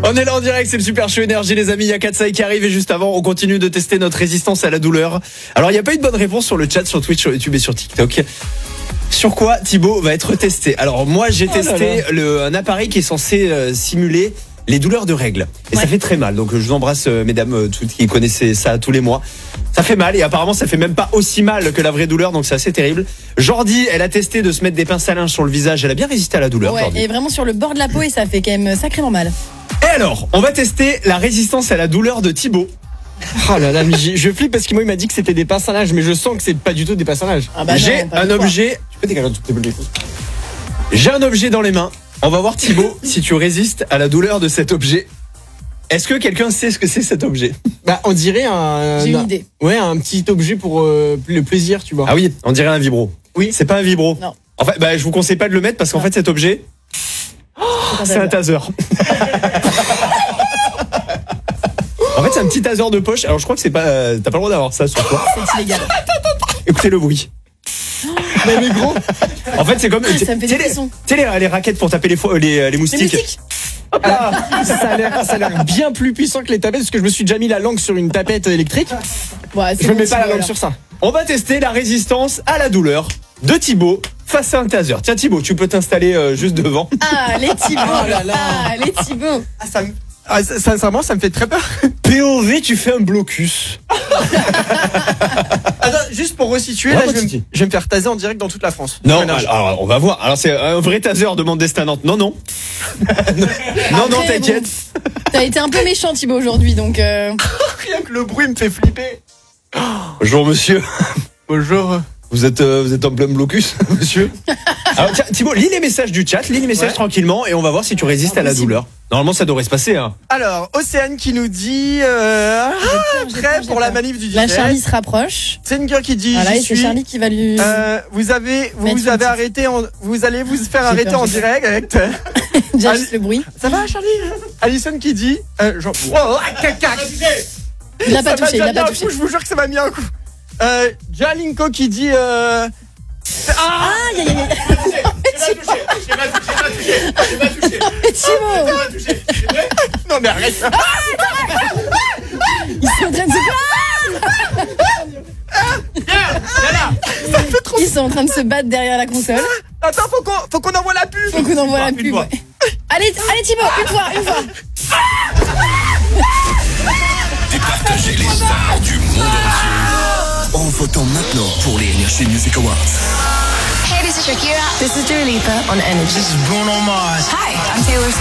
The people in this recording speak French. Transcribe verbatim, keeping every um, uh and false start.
On est là en direct, c'est le Super Show Énergie les amis, il y a Katsai qui arrive et juste avant on continue de tester notre résistance à la douleur. Alors il n'y a pas eu de bonne réponse sur le chat, sur Twitch, sur YouTube et sur TikTok. Sur quoi Thibaut va être testé? Alors moi j'ai oh testé le, un appareil qui est censé euh, simuler les douleurs de règles. Et ouais. Ça fait très mal, donc je vous embrasse euh, mesdames euh, toutes qui connaissaient ça tous les mois. Ça fait mal et apparemment ça fait même pas aussi mal que la vraie douleur, donc c'est assez terrible. Jordi, elle a testé de se mettre des pinces à linge sur le visage, elle a bien résisté à la douleur. Ouais, Jordi. Et vraiment sur le bord de la peau et ça fait quand même sacrément mal. Et alors, on va tester la résistance à la douleur de Thibaut. Oh là là, mais je flippe parce que moi il m'a dit que c'était des pinces à linge, mais je sens que c'est pas du tout des pinces à linge. Ah bah J'ai non, un objet. Tu peux dégager toutes tes choses. J'ai un objet dans les mains. On va voir Thibaut si tu résistes à la douleur de cet objet. Est-ce que quelqu'un sait ce que c'est cet objet? Bah on dirait un. J'ai une un, idée. Ouais, un petit objet pour euh, le plaisir, tu vois. Ah oui, on dirait un vibro. Oui. C'est pas un vibro. Non. En fait, bah je vous conseille pas de le mettre parce qu'en Non. fait cet objet, Oh, c'est un taser. En fait, c'est un petit taser de poche. Alors je crois que c'est pas, euh, t'as pas le droit d'avoir ça sur toi. C'est illégal. Écoutez le bruit. Mais, mais gros. En fait, c'est comme. Ah, ça me fait des tu sais, les, frissons. tu sais, les, les raquettes pour taper les, fo- les, les Les moustiques. moustiques. Ah, ça a l'air, ça a l'air bien plus puissant que les tapettes parce que je me suis déjà mis la langue sur une tapette électrique. Ouais, c'est Je me bon, mets pas la Thibaut, langue alors. sur ça. On va tester la résistance à la douleur de Thibaut face à un taser. Tiens Thibaut, tu peux t'installer euh, juste devant. Ah, les Thibaut. Oh là là. Ah, les Thibaut. Ah, ça me... ah, sincèrement, ça me fait très peur. P O V, tu fais un blocus. Attends, juste pour resituer, Ouais, là, je vais, continue. me, je vais me faire taser en direct dans toute la France. Non, Voilà. alors, alors, on va voir. Alors c'est un vrai taser, demande Destin Nantes. Non, non. non, non, Après, t'inquiète. bon, t'as été un peu méchant Thibaut aujourd'hui, donc euh... Rien que le bruit me fait flipper. Bonjour monsieur. Bonjour. Vous êtes, euh, vous êtes en plein blocus, monsieur. Alors tiens, Thibaut, lis les messages du chat, lis les messages Ouais. tranquillement et on va voir si tu résistes à la douleur. Normalement, ça devrait se passer. Hein. Alors, Océane qui nous dit euh, ah, j'ai prêt peur, j'ai pour la peur. manif du Là dix-sept. Charlie se rapproche. Senger qui dit Voilà, j'y et c'est suis. Charlie qui va lui. Euh, vous avez vous, Mettre vous une avez petite- arrêté en, vous allez vous faire J'ai arrêter peur, en j'ai direct avec Déjà Ali- juste le bruit. ça va Charlie. Alison qui dit euh, genre, wow, cac, cac. Il l'a pas Ça m'a touché, il déjà l'a mis pas un touché. coup, je vous jure que ça m'a mis un coup. Euh, Jalinko qui dit euh, ah, Aïe aïe aïe. Thibaut, non mais arrête. ils sont en train de se Ils sont en train de se battre derrière la console. Attends, faut qu'on faut qu'on envoie la pub. Donc on envoie la Une pub. fois. ouais. Allez, allez Thibaut, une fois, une fois. Départagez les stars du monde entier en votant maintenant pour les Energy Music Awards. Hey, this is Shakira. This is Dua Lipa on Energy. This is Bruno Mars. Hi, I'm Taylor